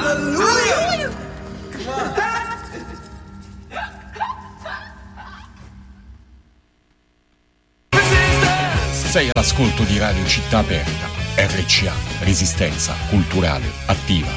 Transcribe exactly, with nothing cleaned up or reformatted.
Alleluia! Sei all'ascolto di Radio Città Aperta, R C A, Resistenza Culturale Attiva.